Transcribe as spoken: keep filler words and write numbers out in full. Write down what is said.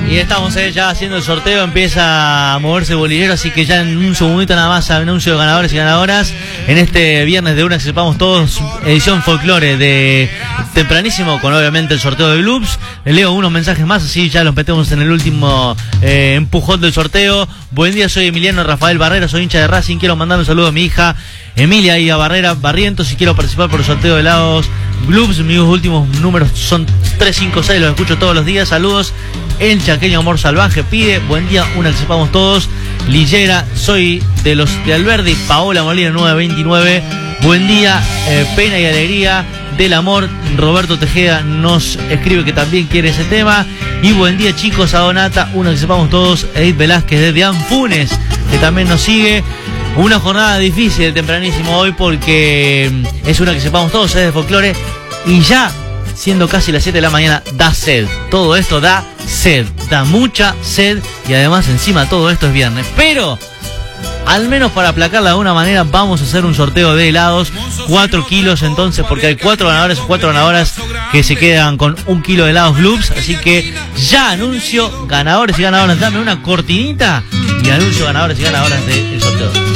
Y estamos eh, ya haciendo el sorteo, empieza a moverse el bolillero, así que ya en un segundito nada más anuncio de ganadores y ganadoras. En este viernes de una que sepamos todos, edición folclore de tempranísimo, con obviamente el sorteo de Gloops. Le leo unos mensajes más, así ya los metemos en el último eh, empujón del sorteo. Buen día, soy Emiliano Rafael Barrera, soy hincha de Racing, quiero mandar un saludo a mi hija Emilia y a Barrera Barrientos, y quiero participar por el sorteo de helados Gloops. Mis últimos números son tres cinco seis, los escucho todos los días. Saludos. El chaqueño Amor Salvaje pide, buen día, una que sepamos todos. Lillera, soy de los de Alberdi. Paola Molina nueve veintinueve, buen día, eh, pena y alegría del amor. Roberto Tejeda nos escribe que también quiere ese tema. Y buen día, chicos, a Donata, una que sepamos todos. Edith Velázquez desde Anfunes, que también nos sigue. Una jornada difícil, tempranísimo hoy, porque es una que sepamos todos, es de folclore. Y ya, siendo casi las siete de la mañana, da sed. Todo esto da sed, da mucha sed. Y además encima todo esto es viernes. Pero, al menos para aplacarla de alguna manera, vamos a hacer un sorteo de helados. cuatro kilos entonces, porque hay cuatro ganadores o cuatro ganadoras que se quedan con un kilo de helados Gloops. Así que ya anuncio ganadores y ganadoras. Dame una cortinita y anuncio ganadores y ganadoras del sorteo.